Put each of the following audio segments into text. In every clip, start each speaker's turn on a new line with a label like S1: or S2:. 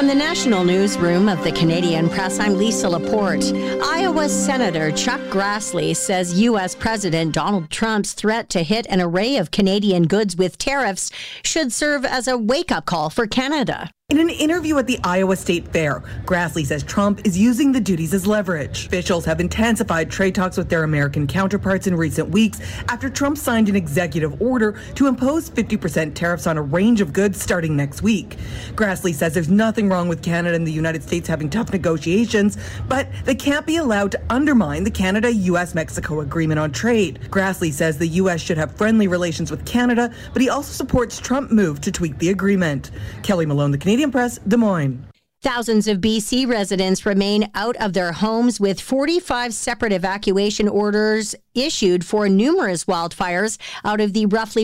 S1: From the National Newsroom of the Canadian Press, I'm Lisa Laporte. Iowa Senator Chuck Grassley says U.S. President Donald Trump's threat to hit an array of Canadian goods with tariffs should serve as a wake-up call for Canada.
S2: In an interview at the Iowa State Fair, Grassley says Trump is using the duties as leverage. Officials have intensified trade talks with their American counterparts in recent weeks after Trump signed an executive order to impose 50% tariffs on a range of goods starting next week. Grassley says there's nothing wrong with Canada and the United States having tough negotiations, but they can't be allowed to undermine the Canada-US-Mexico agreement on trade. Grassley says the U.S. should have friendly relations with Canada, but he also supports Trump's move to tweak the agreement. Kelly Malone, the Canadian Press, Des Moines.
S1: Thousands of BC residents remain out of their homes with 45 separate evacuation orders issued for numerous wildfires out of the roughly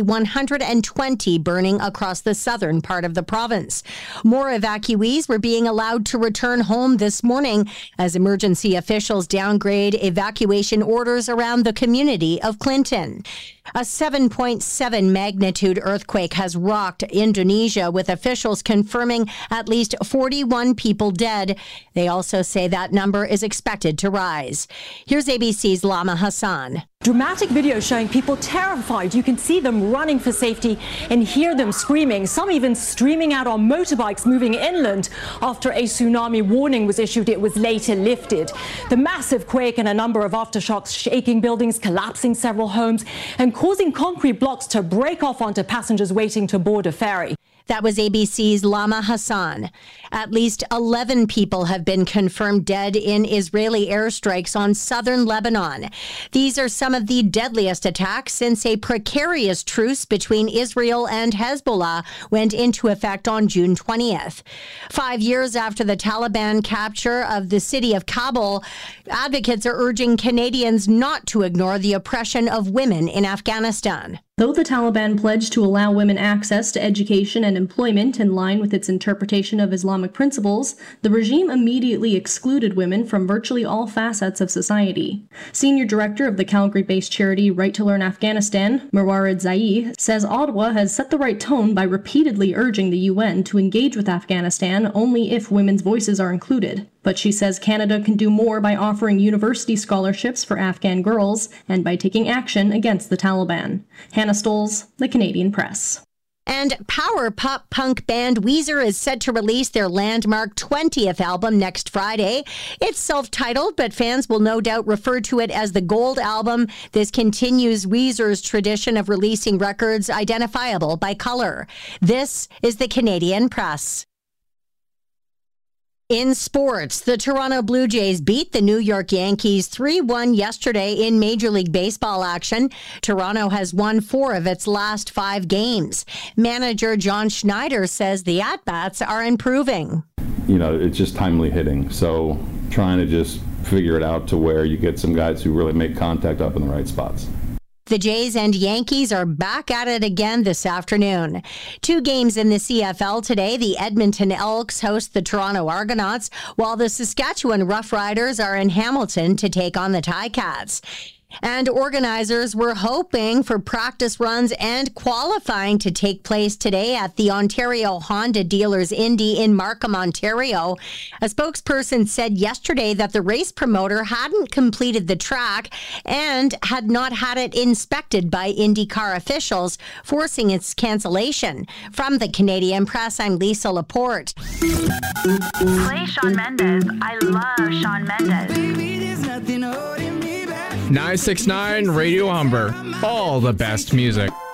S1: 120 burning across the southern part of the province. More evacuees were being allowed to return home this morning as emergency officials downgrade evacuation orders around the community of Clinton. A 7.7 magnitude earthquake has rocked Indonesia, with officials confirming at least 41 people dead. They also say that number is expected to rise. Here's ABC's Lama Hassan.
S3: Dramatic video showing people terrified. You can see them running for safety and hear them screaming, some even streaming out on motorbikes moving inland after a tsunami warning was issued. It was later lifted. The massive quake and a number of aftershocks shaking buildings, collapsing several homes and causing concrete blocks to break off onto passengers waiting to board a ferry.
S1: That was ABC's Lama Hassan. At least 11 people have been confirmed dead in Israeli airstrikes on southern Lebanon. These are some of the deadliest attacks since a precarious truce between Israel and Hezbollah went into effect on June 20th. 5 years after the Taliban capture of the city of Kabul, advocates are urging Canadians not to ignore the oppression of women in Afghanistan.
S4: Though the Taliban pledged to allow women access to education and employment in line with its interpretation of Islamic principles, the regime immediately excluded women from virtually all facets of society. Senior director of the Calgary-based charity Right to Learn Afghanistan, Marwarid Zai, says Ottawa has set the right tone by repeatedly urging the UN to engage with Afghanistan only if women's voices are included. But she says Canada can do more by offering university scholarships for Afghan girls and by taking action against the Taliban. Hannah Stolz, The Canadian Press.
S1: And power pop punk band Weezer is set to release their landmark 20th album next Friday. It's self-titled, but fans will no doubt refer to it as the Gold Album. This continues Weezer's tradition of releasing records identifiable by color. This is The Canadian Press. In sports, the Toronto Blue Jays beat the New York Yankees 3-1 yesterday in Major League Baseball action. Toronto has won 4 of its last 5 games. Manager John Schneider says the at-bats are improving.
S5: You know, it's just timely hitting. So trying to just figure it out to where you get some guys who really make contact up in the right spots.
S1: The Jays and Yankees are back at it again this afternoon. 2 games in the CFL today. The Edmonton Elks host the Toronto Argonauts, while the Saskatchewan Roughriders are in Hamilton to take on the Ticats. And organizers were hoping for practice runs and qualifying to take place today at the Ontario Honda Dealers Indy in Markham, Ontario. A spokesperson said yesterday that the race promoter hadn't completed the track and had not had it inspected by IndyCar officials, forcing its cancellation. From the Canadian Press, I'm Lisa Laporte.
S6: Play Shawn Mendes. I love Shawn Mendes.
S7: 969 Radio Humber. All the best music.